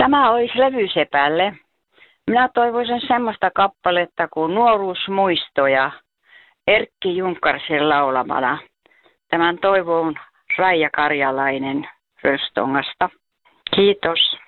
Tämä olisi levysepälle. Minä toivoisin semmoista kappaletta kuin Nuoruusmuistoja Erkki Junkarsin laulamana. Tämän toivon Raija Karjalainen Röstongasta. Kiitos.